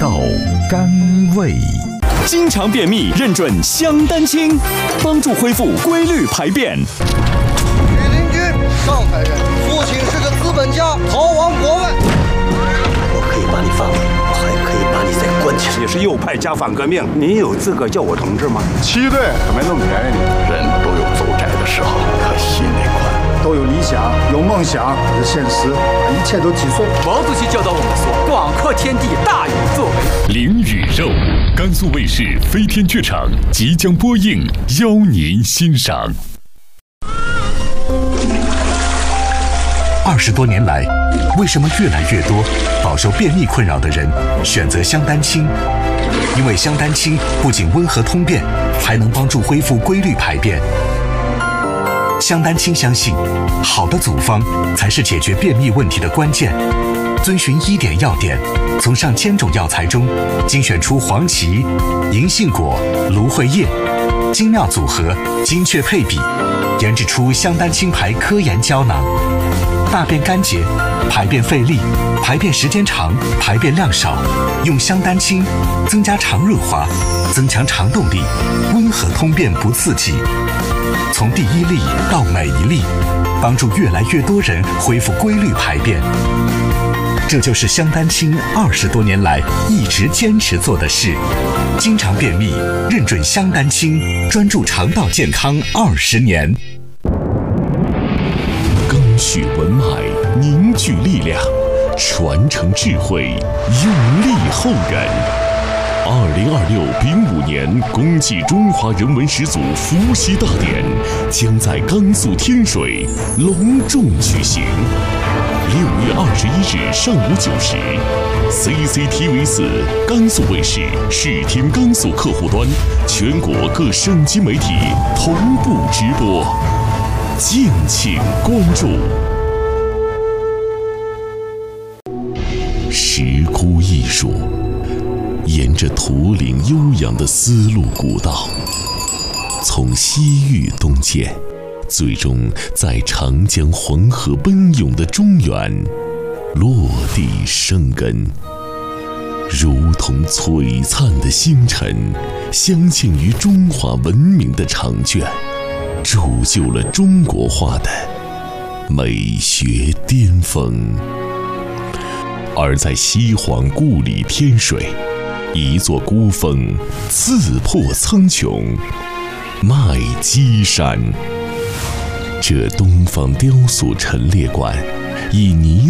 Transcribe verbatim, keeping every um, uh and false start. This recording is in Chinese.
道甘味。 经常便秘，认准香丹青，帮助恢复规律排便。 许林君，上海人，父亲是个资本家，逃亡国外。 我可以把你放了，我还可以把你再关起来。 你是右派加反革命，你有资格叫我同志吗？ 七队可没那么便宜你。 人都有走窄的时候，可心得宽。 都有理想，有梦想，可是现实把一切都击碎。 毛主席教导我们说：“广阔天地，大有作为。” 灵与肉，甘肃卫视飞天剧场即将播映，邀您欣赏。 二十多年来，为什么越来越多饱受便秘困扰的人选择香丹青？因为香丹青不仅温和通便，还能帮助恢复规律排便。香丹青相信，好的组方才是解决便秘问题的关键。遵循医典要点，从上千种药材中精选出黄芪、银杏果、芦荟叶，精妙组合，精确配比，研制出香丹青牌科研胶囊。大便干结、排便费力、排便时间长、排便量少，用香丹青增加肠润滑，增强肠动力，温和通便不刺激。从第一粒到每一粒，帮助越来越多人恢复规律排便。这就是香丹青二十多年来一直坚持做的事。经常便秘，认准香丹青，专注肠道健康二十年。 赓续文脉，凝聚力量，传承智慧，用力后人。二零二六丙午年公祭中华人文始祖伏羲大典将在甘肃天水隆重举行。六月二十一日上午九时 ，C C T V 四甘肃卫视视听甘肃客户端，全国各省级媒体同步直播，敬请关注。石窟艺术。沿着图岭悠扬的丝路古道，从西域东渐，最终在长江黄河奔涌的中原落地生根，如同璀璨的星辰，镶嵌于中华文明的长卷，铸就了中国画的美学巅峰。而在西黄故里天水，一座孤峰刺破苍穹，迈稽山。这东方雕塑陈列馆以泥